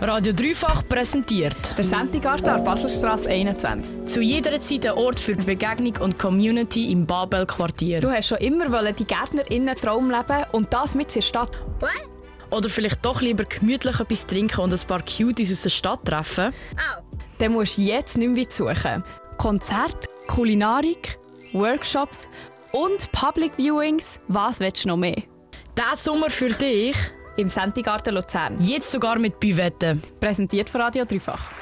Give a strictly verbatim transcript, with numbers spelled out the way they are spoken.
Radio Dreifach präsentiert der Sentigarten an der Baselstrasse einundzwanzig. zu jeder Zeit ein Ort für Begegnung und Community im Babel-Quartier. Du hast schon immer die GärtnerInnen-Traum leben und das mit in der Stadt. Oder vielleicht doch lieber gemütlich etwas trinken und ein paar Cuties aus der Stadt treffen? Oh. Dann musst du jetzt nicht mehr weit suchen. Konzerte, Kulinarik, Workshops und Public Viewings. Was willst du noch mehr? Diesen Sommer für dich Im Sentigarten Luzern. jetzt sogar mit Büvetten. Präsentiert von Radio Dreifach.